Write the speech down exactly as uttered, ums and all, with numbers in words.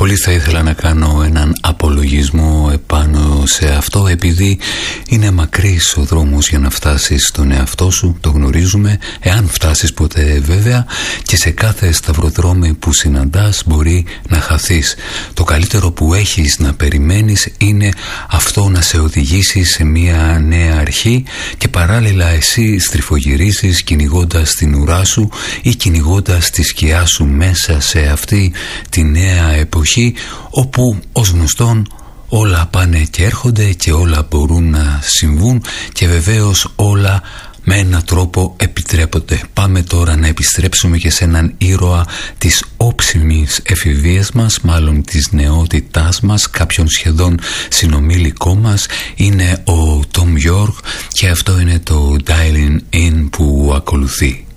πολύ θα ήθελα να κάνω έναν απολογισμό επάνω σε αυτό, επειδή είναι μακρύς ο δρόμος για να φτάσεις στον εαυτό σου, το γνωρίζουμε, εάν φτάσεις ποτέ βέβαια, και σε κάθε σταυροδρόμι που συναντάς μπορεί να χαθείς. Το καλύτερο που έχεις να περιμένεις είναι αυτό, να σε οδηγήσει σε μια νέα αρχή, και παράλληλα εσύ στριφογυρίζεις κυνηγώντας την ουρά σου ή κυνηγώντας τη σκιά σου μέσα σε αυτή τη νέα εποχή, όπου ως γνωστόν όλα πάνε και έρχονται και όλα μπορούν να συμβούν, και βεβαίως όλα με έναν τρόπο επιτρέπονται. Πάμε τώρα να επιστρέψουμε και σε έναν ήρωα της όψιμης εφηβείας μας, μάλλον της νεότητάς μας, κάποιον σχεδόν συνομήλικό μας. Είναι ο Tom York και αυτό είναι το Dialing In που ακολουθεί.